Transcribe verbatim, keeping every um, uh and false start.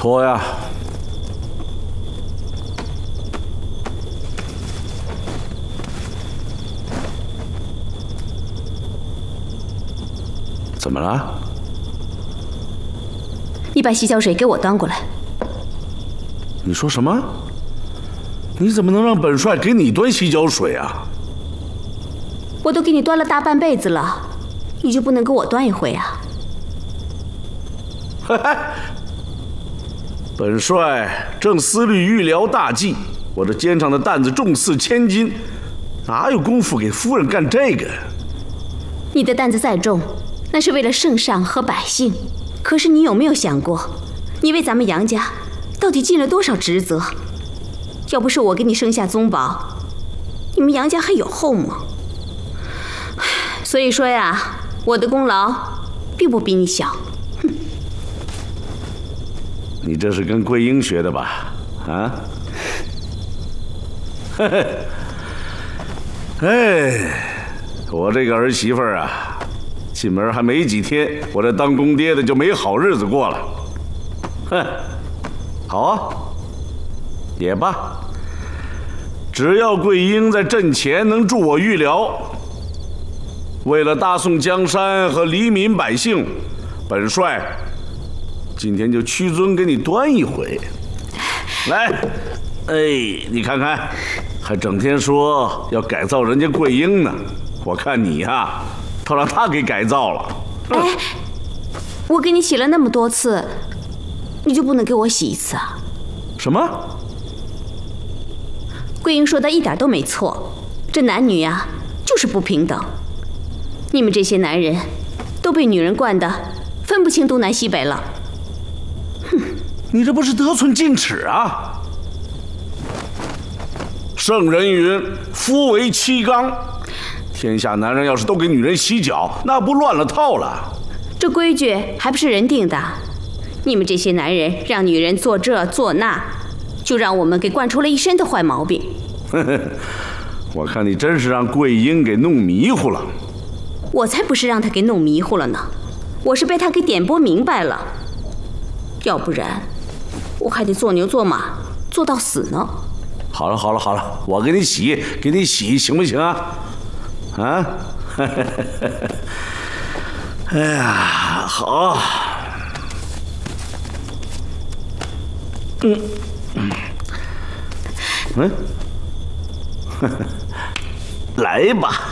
脱呀！怎么了？ 你把洗脚水给我端过来。 你说什么？你怎么能让本帅给你端洗脚水啊？ 我都给你端了大半辈子了，你就不能给我端一回啊？ 嘿嘿，本帅正思虑御疗大计，我这肩上的担子重似千斤，哪有功夫给夫人干这个？ 你的担子再重，那是为了圣上和百姓。可是你有没有想过，你为咱们杨家到底尽了多少职责？要不是我给你生下宗宝，你们杨家还有后吗？所以说呀，我的功劳并不比你小。哼！ 你这是跟桂英学的吧？啊？嘿嘿。哎，我这个儿媳妇儿啊，进门还没几天，我这当公爹的就没好日子过了。哼，好啊，也罢，只要桂英在阵前能助我御疗，为了大宋江山和黎民百姓，本帅今天就屈尊给你端一回。来，哎，你看看，还整天说要改造人家桂英呢，我看你呀、啊，倒让他给改造了。 哎，我给你洗了那么多次，你就不能给我洗一次啊？ 什么？ 桂英说的一点都没错，这男女呀就是不平等。你们这些男人都被女人惯得分不清东南西北了。 哼，你这不是得寸进尺啊！圣人云：“夫为妻纲。”天下男人要是都给女人洗脚，那不乱了套了？ 这规矩还不是人定的？你们这些男人让女人做这做那，就让我们给惯出了一身的坏毛病。 我看你真是让桂英给弄迷糊了。 我才不是让她给弄迷糊了呢，我是被她给点拨明白了。要不然，我还得做牛做马做到死呢。 好了好了好了，我给你洗，给你洗，行不行啊？啊？哎呀，好。嗯嗯嗯，来吧。